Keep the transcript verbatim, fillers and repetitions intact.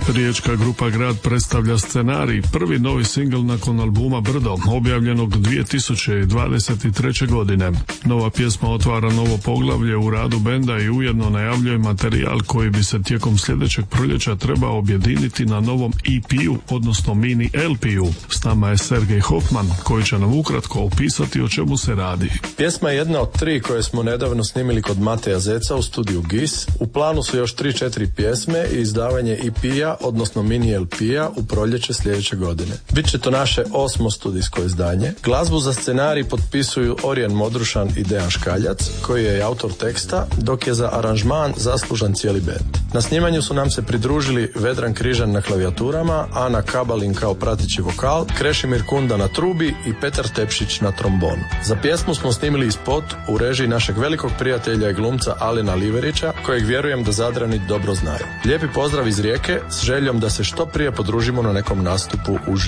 Riječka grupa Grad predstavlja Scenarij, prvi novi singl nakon albuma Brdo, objavljenog dvije tisuće dvadeset treće. godine. Nova pjesma otvara novo poglavlje u radu benda i ujedno najavljuje materijal koji bi se tijekom sljedećeg proljeća trebao objediniti na novom E P-u, odnosno mini L P-u. S nama je Sergej Hoffman, koji će nam ukratko opisati o čemu se radi. Pjesma je jedna od tri koje smo nedavno snimili kod Mateja Zeca u studiju G I S. U planu su još tri četiri pjesme i izdavanje E P-a, odnosno mini L P-a u proljeće sljedeće godine. Biće to naše osmo studijsko izdanje. Glazbu za Scenarij potpisuju Orijan Modrušan i Dejan Škaljac, koji je autor teksta, dok je za aranžman zaslužan cijeli bend. Na snimanju su nam se pridružili Vedran Križan na klavijaturama, Ana Kabalin kao pratići vokal, Krešimir Kunda na trubi i Petar Tepšić na trombonu. Za pjesmu smo snimili i spot u režiji našeg velikog prijatelja i glumca Alena Liverića, kojeg vjerujem da Zadrani dobro znaju. Lijepi pozdrav iz Rijeke s željom da se što prije podružimo na nekom nastupu uživo.